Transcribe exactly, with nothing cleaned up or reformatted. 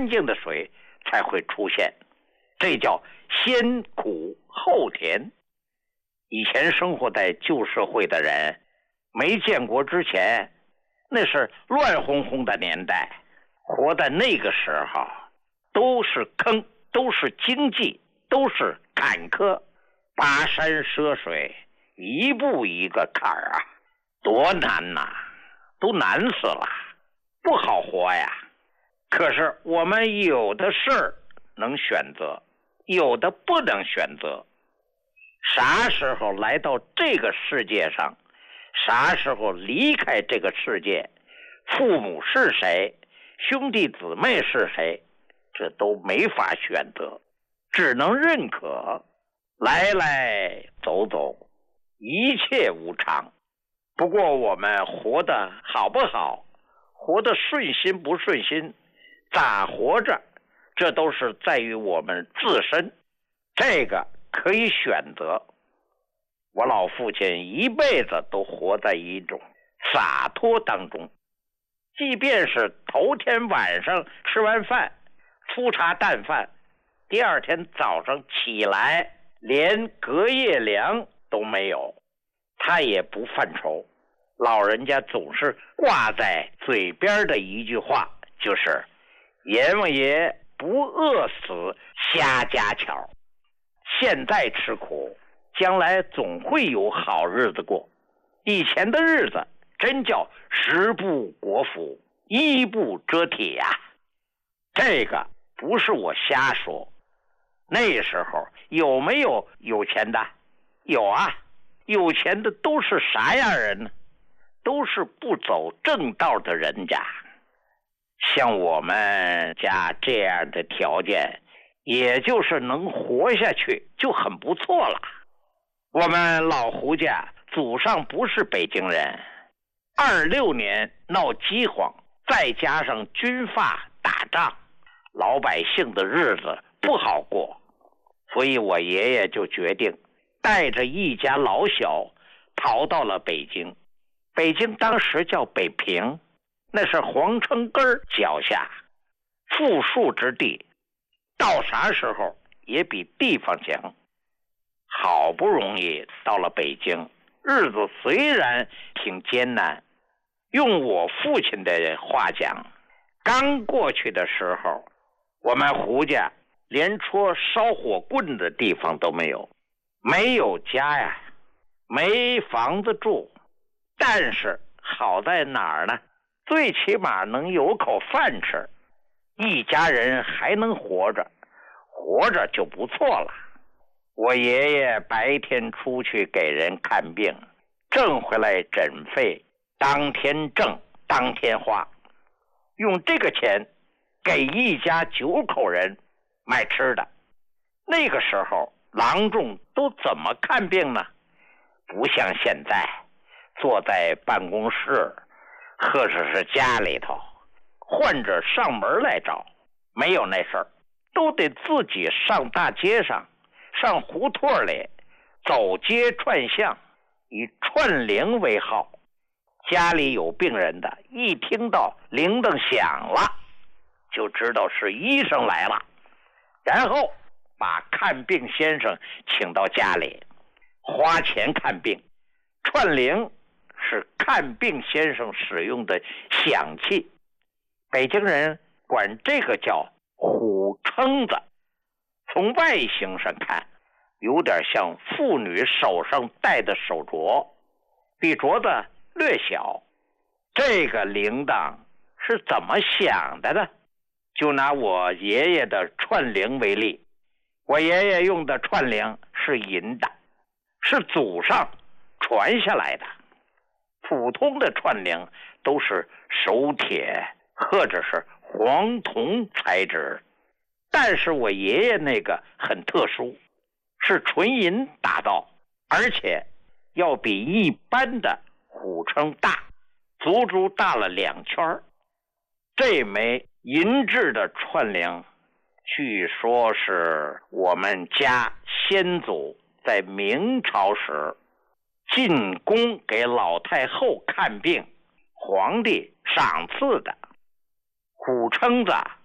干净的水才会出现，这叫先苦后甜。以前生活在旧社会的人，没建国之前，那是乱哄哄的年代，活在那个时候，都是坑，都是荆棘，都是坎坷，跋山涉水，一步一个坎儿啊，多难呐，都难死了，不好活呀。可是我们有的事儿能选择，有的不能选择。啥时候来到这个世界上，啥时候离开这个世界，父母是谁，兄弟姊妹是谁，这都没法选择，只能认可。来来走走，一切无常。不过我们活得好不好，活得顺心不顺心，咋活着，这都是在于我们自身，这个可以选择。我老父亲一辈子都活在一种洒脱当中，即便是头天晚上吃完饭，粗茶淡饭，第二天早上起来连隔夜粮都没有，他也不犯愁。老人家总是挂在嘴边的一句话，就是阎王爷不饿死瞎家巧，现在吃苦，将来总会有好日子过。以前的日子真叫食不果腹，衣不遮体呀、啊。这个不是我瞎说。那时候有没有有钱的？有啊，有钱的都是啥样人呢？都是不走正道的人家。像我们家这样的条件，也就是能活下去就很不错了。我们老胡家祖上不是北京人，二六年闹饥荒，再加上军阀打仗，老百姓的日子不好过，所以我爷爷就决定带着一家老小逃到了北京。北京当时叫北平，那是皇城根儿脚下，富庶之地，到啥时候也比地方强。好不容易到了北京，日子虽然挺艰难，用我父亲的话讲，刚过去的时候，我们胡家连戳烧火棍的地方都没有，没有家呀，没房子住。但是好在哪儿呢？最起码能有口饭吃，一家人还能活着，活着就不错了。我爷爷白天出去给人看病，挣回来诊费，当天挣当天花，用这个钱给一家九口人买吃的。那个时候郎中都怎么看病呢？不像现在坐在办公室或者是家里头，患者上门来找，没有那事儿，都得自己上大街上，上胡同里，走街串巷，以串铃为号。家里有病人的，一听到铃铛响了，就知道是医生来了，然后把看病先生请到家里，花钱看病。串铃是看病先生使用的响器，北京人管这个叫虎撑子。从外形上看，有点像妇女手上戴的手镯，比镯子略小。这个铃铛是怎么响的呢？就拿我爷爷的串铃为例，我爷爷用的串铃是银的，是祖上传下来的。普通的串铃都是手铁或者是黄铜材质，但是我爷爷那个很特殊，是纯银打造，而且要比一般的虎称大，足足大了两圈。这枚银制的串铃，据说是我们家先祖在明朝时进宫给老太后看病，皇帝赏赐的。虎撑子